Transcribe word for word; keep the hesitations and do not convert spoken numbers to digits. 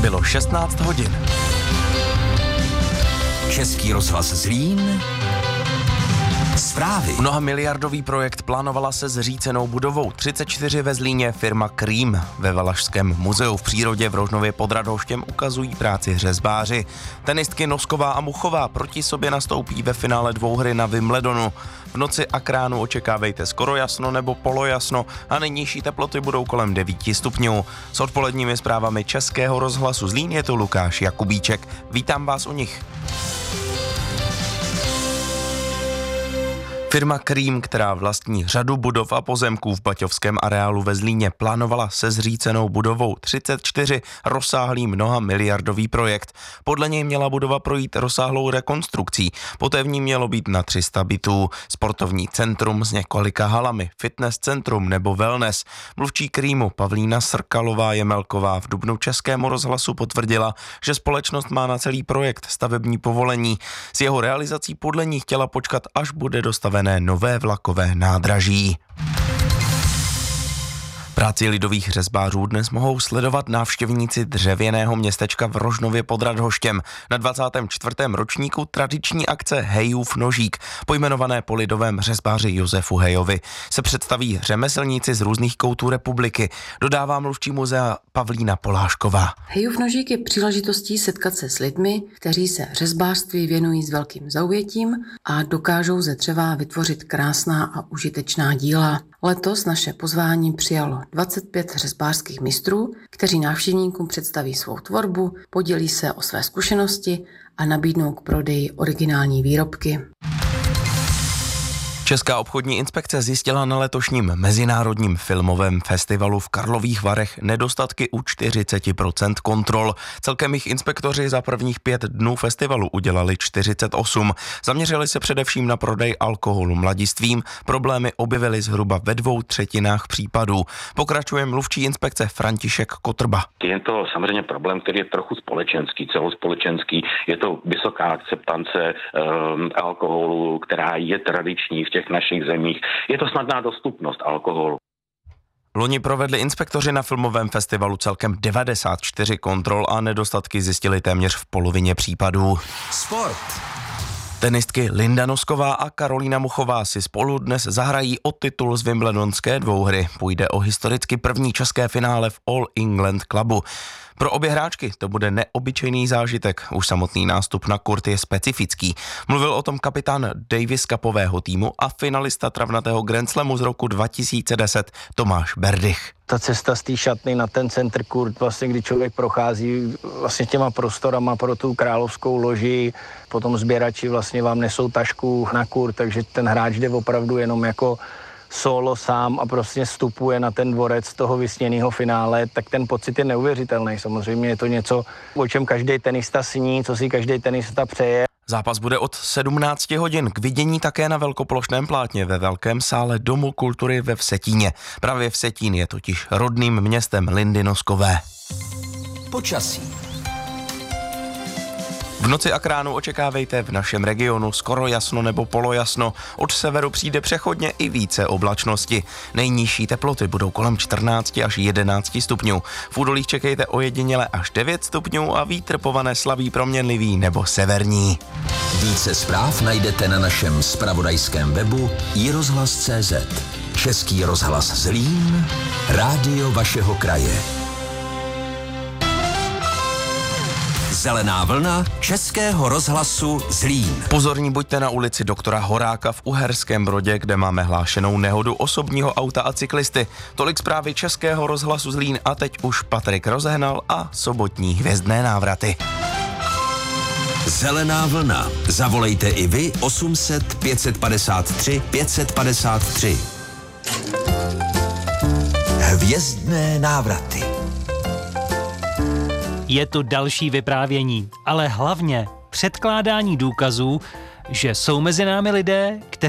Bylo šestnáct hodin. Český rozhlas Zlín. Zprávy. Mnoha miliardový projekt plánovala se zřícenou budovou třicet čtyři ve Zlíně firma Cream. Ve Valašském muzeu v přírodě v Rožnově pod Radhoštěm ukazují práci řezbáři. Tenistky Nosková a Muchová proti sobě nastoupí ve finále dvouhry na Wimbledonu. V noci a k ránu očekávejte skoro jasno nebo polojasno a nejnižší teploty budou kolem devíti stupňů. S odpoledními zprávami Českého rozhlasu Zlín je tu Lukáš Jakubíček. Vítám vás u nich. Firma Cream, která vlastní řadu budov a pozemků v baťovském areálu ve Zlíně, plánovala se zřícenou budovou třicet čtyři rozsáhlý mnoha miliardový projekt. Podle něj měla budova projít rozsáhlou rekonstrukcí. Poté v ní mělo být na tři sta bytů, sportovní centrum s několika halami, fitness centrum nebo wellness. Mluvčí Creamu Pavlína Srkalová-Jemelková v dubnu Českému rozhlasu potvrdila, že společnost má na celý projekt stavební povolení. S jeho realizací podle ní chtěla počkat, až bude dostaven nové vlakové nádraží. Práci lidových řezbářů dnes mohou sledovat návštěvníci dřevěného městečka v Rožnově pod Radhoštěm. Na dvacátém čtvrtém ročníku tradiční akce Hejův nožík, pojmenované po lidovém řezbáři Josefu Hejovi, se představí řemeslníci z různých koutů republiky, dodává mluvčí muzea Pavlína Polášková. Hejův nožík je příležitostí setkat se s lidmi, kteří se řezbářství věnují s velkým zaujetím a dokážou ze dřeva vytvořit krásná a užitečná díla. Letos naše pozvání přijalo dvacet pět řezbářských mistrů, kteří návštěvníkům představí svou tvorbu, podělí se o své zkušenosti a nabídnou k prodeji originální výrobky. Česká obchodní inspekce zjistila na letošním mezinárodním filmovém festivalu v Karlových Varech nedostatky u čtyřicet procent kontrol. Celkem jich inspektoři za prvních pět dnů festivalu udělali čtyřicet osm. Zaměřili se především na prodej alkoholu mladistvím. Problémy objevily zhruba ve dvou třetinách případů. Pokračuje mluvčí inspekce František Kotrba. Je to samozřejmě problém, který je trochu společenský, celospolečenský. Je to vysoká akceptance um, alkoholu, která je tradiční v těch našich zemích. Je to snadná dostupnost alkoholu. Loni provedli inspektoři na filmovém festivalu celkem devadesát čtyři kontrol a nedostatky zjistili téměř v polovině případů. Sport. Tenistky Linda Nosková a Karolína Muchová si spolu dnes zahrají o titul z wimbledonské dvouhry. Půjde o historicky první české finále v All England Clubu. Pro obě hráčky to bude neobyčejný zážitek. Už samotný nástup na kurt je specifický. Mluvil o tom kapitán Davis Cupového týmu a finalista travnatého Grand Slamu z roku dva tisíce deset Tomáš Berdych. Ta cesta z té šatny na ten center kurt, vlastně kdy člověk prochází vlastně těma prostorama pro tu královskou loži, potom sběrači vlastně vám nesou tašku na kurt, takže ten hráč jde opravdu jenom jako solo sám a prostě vstupuje na ten dvorec toho vysněného finále, tak ten pocit je neuvěřitelný. Samozřejmě je to něco, o čem každý tenista sní, co si každý tenista přeje. Zápas bude od sedmnácti hodin k vidění také na velkoplošném plátně ve velkém sále Domu kultury ve Vsetíně. Právě Vsetín je totiž rodným městem Lindy Noskové. Počasí. V noci a k ránu očekávejte v našem regionu skoro jasno nebo polojasno. Od severu přijde přechodně i více oblačnosti. Nejnižší teploty budou kolem čtrnáct až jedenáct stupňů. V údolích čekejte ojediněle až devět stupňů a vítr pované slabý proměnlivý nebo severní. Více zpráv najdete na našem zpravodajském webu i rozhlas tečka cé zet. Český rozhlas Zlín, rádio vašeho kraje. Zelená vlna Českého rozhlasu Zlín. Pozorní buďte na ulici doktora Horáka v Uherském Brodě, kde máme hlášenou nehodu osobního auta a cyklisty. Tolik zprávy Českého rozhlasu Zlín a teď už Patrik rozehnal a sobotní hvězdné návraty. Zelená vlna. Zavolejte i vy osm set pět padesát tři pět padesát tři. Hvězdné návraty. Je tu další vyprávění, ale hlavně předkládání důkazů, že jsou mezi námi lidé, kteří